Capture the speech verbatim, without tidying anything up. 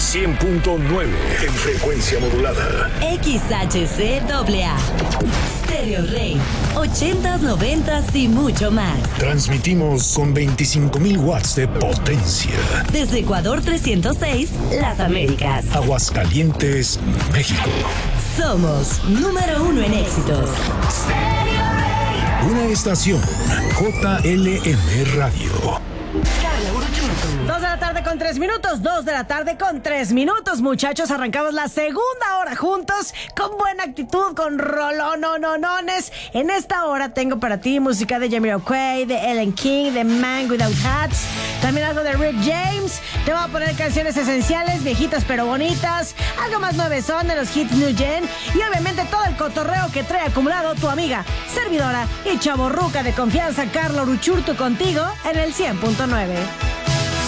cien punto nueve en frecuencia modulada. X H C A A. Stereo Rey. ochentas, noventas y mucho más. Transmitimos con veinticinco mil watts de potencia. Desde Ecuador trescientos seis, Las Américas. Aguascalientes, México. Somos número uno en éxitos. Una estación J L M Radio. Dos de la tarde con tres minutos, dos de la tarde con tres minutos, muchachos, arrancamos la segunda hora juntos, con buena actitud, con rolonononones. En esta hora tengo para ti música de Jamiroquai, de Ellen King, de Man Without Hats, también algo de Rick James. Te voy a poner canciones esenciales, viejitas pero bonitas, algo más nuevezón de los hits New Gen, y obviamente todo el cotorreo que trae acumulado tu amiga, servidora y chavorruca de confianza, Carla Uruchurtu, contigo en el cien punto nueve.